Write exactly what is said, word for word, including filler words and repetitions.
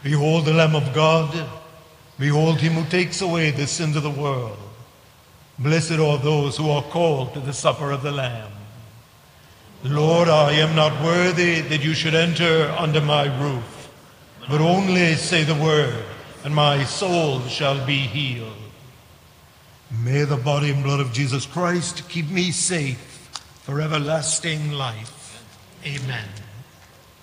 Behold the Lamb of God. Behold him who takes away the sins of the world. Blessed are those who are called to the supper of the Lamb. Lord, I am not worthy that you should enter under my roof, but only say the word, and my soul shall be healed. May the body and blood of Jesus Christ keep me safe for everlasting life. Amen.